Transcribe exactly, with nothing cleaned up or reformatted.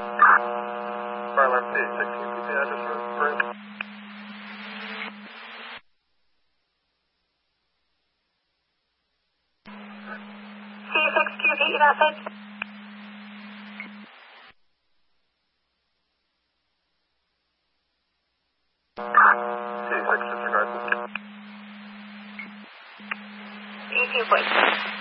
Farland C, sixteen, keep the address for for it. C six Q, get your message. C six, disregard. eighteen point six.